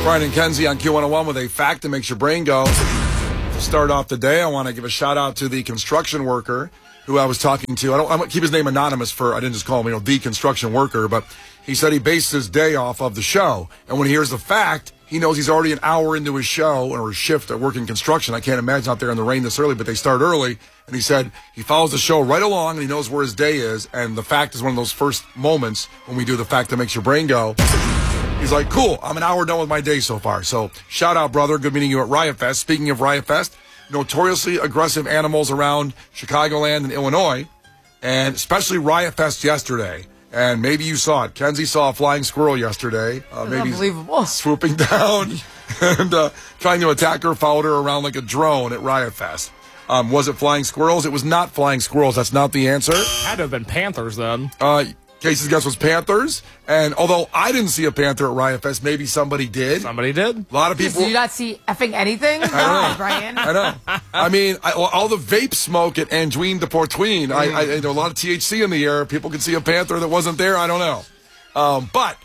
Brian and Kenzie on Q101 with a fact that makes your brain go. To start off the day, I want to give a shout out to the construction worker who I was talking to. I'm going to keep his name anonymous I didn't just call him, the construction worker, but he said he based his day off of the show. And when he hears the fact, he knows he's already an hour into his show or his shift at work in construction. I can't imagine out there in the rain this early, but they start early. And he said he follows the show right along and he knows where his day is. And the fact is one of those first moments when we do the fact that makes your brain go. He's like, cool, I'm an hour done with my day so far. So shout out, brother. Good meeting you at Riot Fest. Speaking of Riot Fest, notoriously aggressive animals around Chicagoland and Illinois, and especially Riot Fest yesterday. And maybe you saw it. Kenzie saw a flying squirrel yesterday. Maybe unbelievable. Swooping down and trying to attack her, followed her around like a drone at Riot Fest. Was it flying squirrels? It was not flying squirrels. That's not the answer. Had to have been panthers then. Casey's guess was panthers. And although I didn't see a panther at Riot Fest, maybe somebody did. Somebody did. A lot of people. Did you not see effing anything? God, Brian. I know. I mean, all the vape smoke at Anduin de Portween, I know a lot of THC in the air. People could see a panther that wasn't there. I don't know. But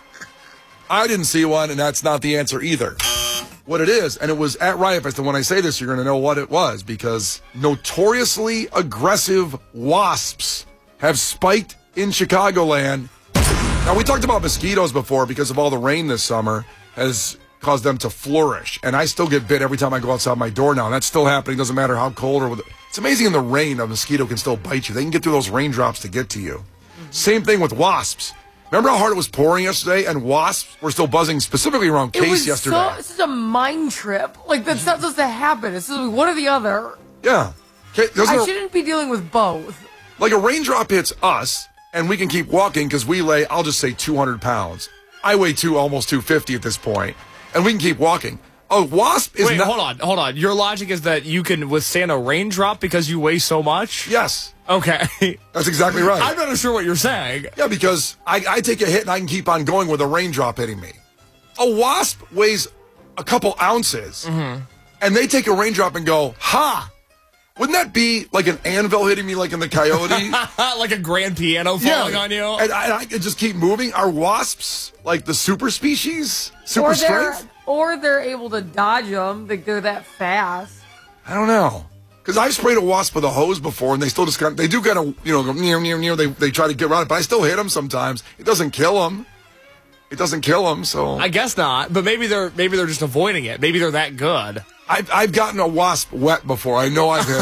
I didn't see one, and that's not the answer either. What it is, and it was at Riot Fest, and when I say this, you're going to know what it was, because notoriously aggressive wasps have spiked in Chicagoland. Now, we talked about mosquitoes before because of all the rain this summer has caused them to flourish. And I still get bit every time I go outside my door now. That's still happening. Doesn't matter how cold or... It's amazing in the rain, a mosquito can still bite you. They can get through those raindrops to get to you. Same thing with wasps. Remember how hard it was pouring yesterday and wasps were still buzzing specifically around Case yesterday? This is a mind trip. Like, that's not supposed to happen. It's just one or the other. Yeah. I shouldn't be dealing with both. Like a raindrop hits us, and we can keep walking because we weigh, I'll just say 200 pounds. I weigh almost 250 at this point, and we can keep walking. A wasp is Wait, hold on. Your logic is that you can withstand a raindrop because you weigh so much? Yes. Okay. That's exactly right. I'm not sure what you're saying. Yeah, because I take a hit and I can keep on going with a raindrop hitting me. A wasp weighs a couple ounces, and they take a raindrop and go, ha! Wouldn't that be like an anvil hitting me like in the Coyote? Like a grand piano falling on you? And I could just keep moving. Are wasps like the super species? Super strength? Or they're able to dodge them. They're that fast. I don't know. Because I've sprayed a wasp with a hose before, and they still just they do kind of, go near, near, near. They try to get around it, but I still hit them sometimes. It doesn't kill them. So I guess not. But maybe they're just avoiding it. Maybe they're that good. I've gotten a wasp wet before. I know I've hit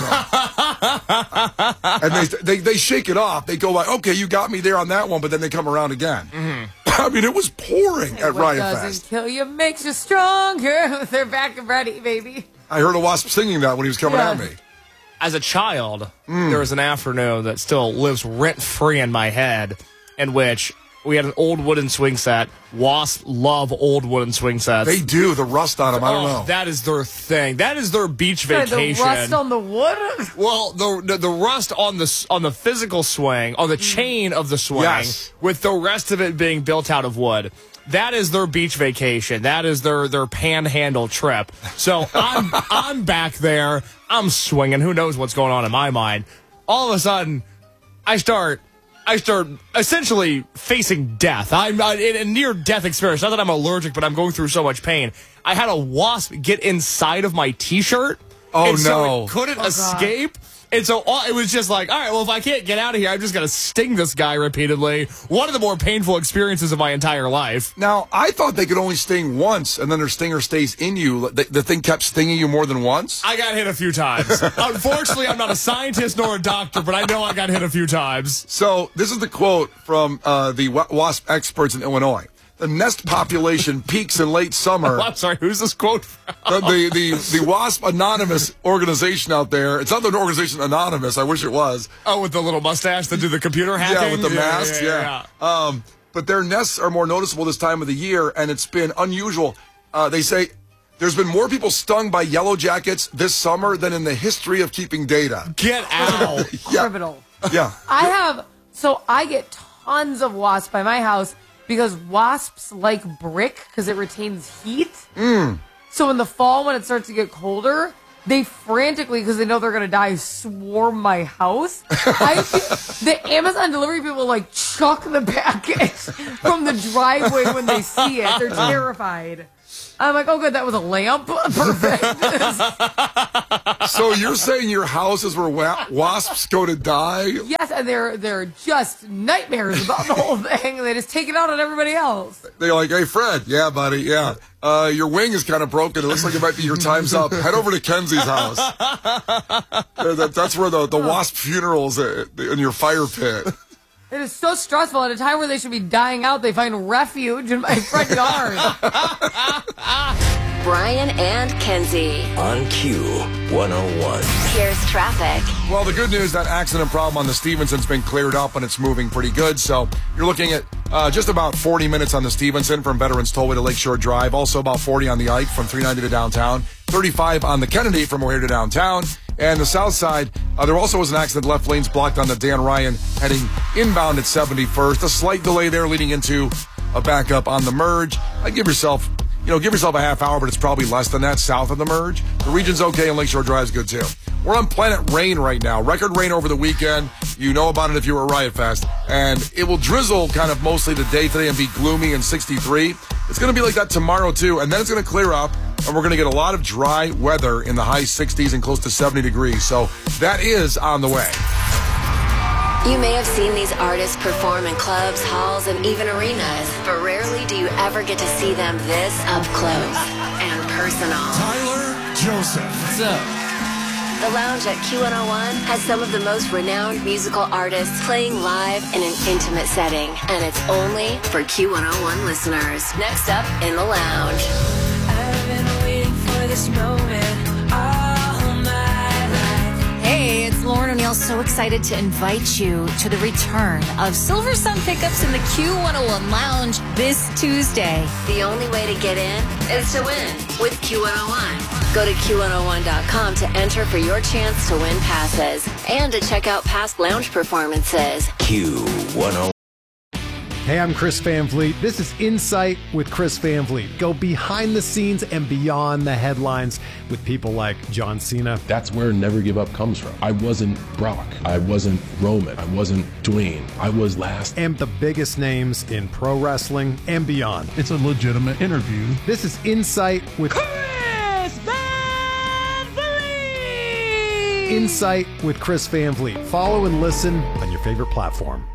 them. And they shake it off. They go like, okay, you got me there on that one, but then they come around again. I mean, it was pouring at Riot Fest. What doesn't kill you makes you stronger. They're back and ready, baby. I heard a wasp singing that when he was coming at me. As a child, there was an afternoon that still lives rent-free in my head, in which we had an old wooden swing set. Wasps love old wooden swing sets. They do. The rust on them, I don't know. That is their thing. That is their beach vacation. The rust on the wood? Well, the rust on the physical swing, on the chain of the swing, yes, with the rest of it being built out of wood. That is their beach vacation. That is their panhandle trip. So I'm back there. I'm swinging. Who knows what's going on in my mind? All of a sudden, I start essentially facing death. I'm in a near-death experience. Not that I'm allergic, but I'm going through so much pain. I had a wasp get inside of my T-shirt. Oh, and so no. it couldn't escape. And so it was just like, all right, well, if I can't get out of here, I'm just going to sting this guy repeatedly. One of the more painful experiences of my entire life. Now, I thought they could only sting once, and then their stinger stays in you. The thing kept stinging you more than once? I got hit a few times. Unfortunately, I'm not a scientist nor a doctor, but I know I got hit a few times. So this is the quote from the wasp experts in Illinois. The nest population peaks in late summer. Oh, I'm sorry, who's this quote from? The Wasp Anonymous organization out there. It's not the organization Anonymous. I wish it was. Oh, with the little mustache that do the computer hacking? Yeah, with the masks, yeah. But their nests are more noticeable this time of the year, and it's been unusual. They say there's been more people stung by yellow jackets this summer than in the history of keeping data. Get out. Criminal. Yeah. I get tons of wasps by my house because wasps like brick because it retains heat. So in the fall when it starts to get colder, they frantically, because they know they're going to die, swarm my house. The Amazon delivery people like chuck the package from the driveway when they see it. They're terrified. I'm like, oh, good, that was a lamp. Perfect. So you're saying your house is where wasps go to die? Yes, and they're just nightmares about the whole thing. They just take it out on everybody else. They're like, hey, Fred. Yeah, buddy. Yeah. Your wing is kind of broken. It looks like it might be your time's up. Head over to Kenzie's house. That's where the wasp funeral's in your fire pit. It is so stressful. At a time where they should be dying out, they find refuge in my front yard. Brian and Kenzie on Q101. Here's traffic. Well, the good news, that accident problem on the Stevenson's been cleared up and it's moving pretty good. So you're looking at just about 40 minutes on the Stevenson from Veterans Tollway to Lakeshore Drive. Also about 40 on the Ike from 390 to downtown. 35 on the Kennedy from O'Hare to downtown. And the south side, there also was an accident. Left lanes blocked on the Dan Ryan heading inbound at 71st. A slight delay there leading into a backup on the merge. I'd give yourself a half hour, but it's probably less than that south of the merge. The region's okay and Lakeshore Drive's good too. We're on Planet Rain right now. Record rain over the weekend. You know about it if you were at Riot Fest. And it will drizzle kind of mostly the day today and be gloomy and 63. It's going to be like that tomorrow too. And then it's going to clear up and we're going to get a lot of dry weather in the high 60s and close to 70 degrees. So that is on the way. You may have seen these artists perform in clubs, halls, and even arenas, but rarely do you ever get to see them this up close and personal. Tyler Joseph. What's up? The Lounge at Q101 has some of the most renowned musical artists playing live in an intimate setting, and it's only for Q101 listeners. Next up in the Lounge. I've been waiting for this moment all my life. Hey, it's Lauren O'Neill. So excited to invite you to the return of Silver Sun Pickups in the Q101 Lounge this Tuesday. The only way to get in is to win with Q101. Go to Q101.com to enter for your chance to win passes and to check out past lounge performances. Q101. Hey, I'm Chris Van Vliet. This is Insight with Chris Van Vliet. Go behind the scenes and beyond the headlines with people like John Cena. That's where Never Give Up comes from. I wasn't Brock. I wasn't Roman. I wasn't Dwayne. I was last. And the biggest names in pro wrestling and beyond. It's a legitimate interview. This is Insight with Chris Van Vliet! Insight with Chris Van Vliet. Follow and listen on your favorite platform.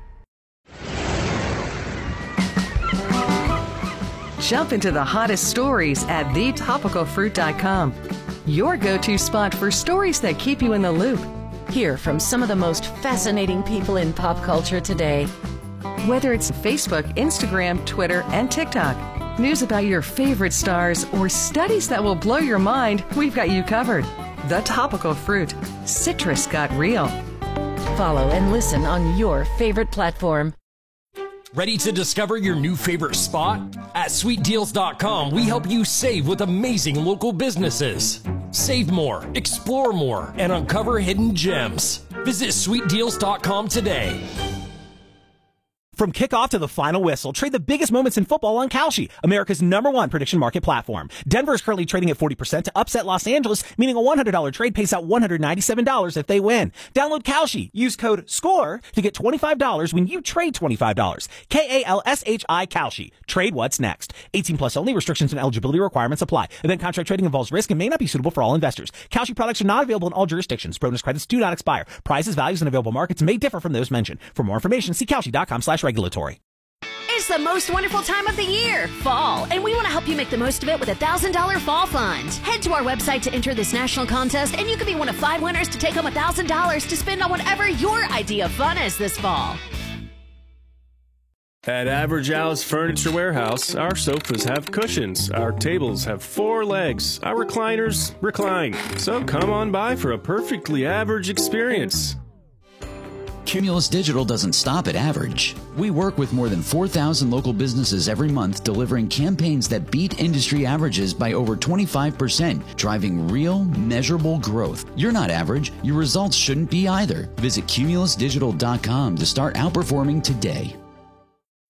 Jump into the hottest stories at thetopicalfruit.com. Your go-to spot for stories that keep you in the loop. Hear from some of the most fascinating people in pop culture today. Whether it's Facebook, Instagram, Twitter, and TikTok, news about your favorite stars, or studies that will blow your mind, we've got you covered. The Topical Fruit. Citrus got real. Follow and listen on your favorite platform. Ready to discover your new favorite spot? At SweetDeals.com, we help you save with amazing local businesses. Save more, explore more, and uncover hidden gems. Visit SweetDeals.com today. From kickoff to the final whistle, trade the biggest moments in football on Kalshi, America's #1 prediction market platform. Denver is currently trading at 40% to upset Los Angeles, meaning a $100 trade pays out $197 if they win. Download Kalshi. Use code SCORE to get $25 when you trade $25. KALSHI Kalshi. Trade what's next. 18 plus only. Restrictions and eligibility requirements apply. Event contract trading involves risk and may not be suitable for all investors. Kalshi products are not available in all jurisdictions. Bonus credits do not expire. Prices, values, and available markets may differ from those mentioned. For more information, see Kalshi.com/regulatory. It's the most wonderful time of the year, fall, and we want to help you make the most of it with a $1,000 fall fund. Head to our website to enter this national contest, and you could be one of 5 winners to take home $1,000 to spend on whatever your idea of fun is this fall. At Average Al's Furniture Warehouse, our sofas have cushions, our tables have 4 legs, our recliners recline. So come on by for a perfectly average experience. Cumulus Digital doesn't stop at average. We work with more than 4,000 local businesses every month, delivering campaigns that beat industry averages by over 25%, driving real, measurable growth. You're not average. Your results shouldn't be either. Visit cumulusdigital.com to start outperforming today.